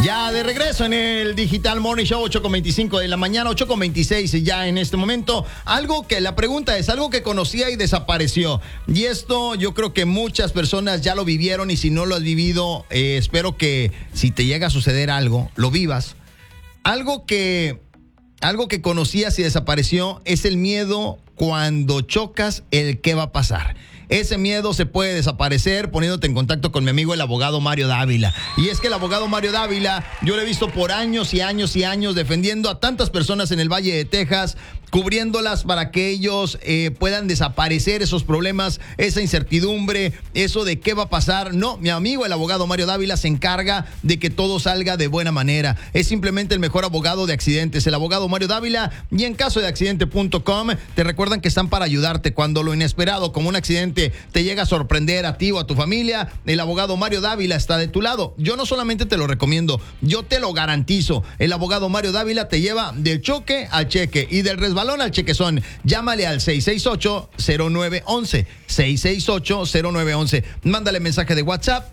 Ya de regreso en el Digital Morning Show, 8:25 de la mañana, 8:26 ya en este momento. La pregunta es, algo que conocía y desapareció. Y esto yo creo que muchas personas ya lo vivieron, y si no lo has vivido, espero que si te llega a suceder algo, lo vivas. Algo que conocías y desapareció es el miedo cuando chocas, el qué va a pasar. Ese miedo se puede desaparecer poniéndote en contacto con mi amigo el abogado Mario Dávila. Y es que el abogado Mario Dávila, yo lo he visto por años y años y años defendiendo a tantas personas en el Valle de Texas, cubriéndolas para que ellos puedan desaparecer esos problemas, esa incertidumbre, eso de qué va a pasar. No, mi amigo el abogado Mario Dávila se encarga de que todo salga de buena manera. Es simplemente el mejor abogado de accidentes, el abogado Mario Dávila. Y en caso de accidente.com te recuerdan que están para ayudarte cuando lo inesperado, como un accidente, te llega a sorprender a ti o a tu familia. El abogado Mario Dávila está de tu lado. Yo no solamente te lo recomiendo, yo te lo garantizo. El abogado Mario Dávila te lleva del choque al cheque y del resbalón al chequezón. Llámale al 668-0911. 668-0911. Mándale mensaje de WhatsApp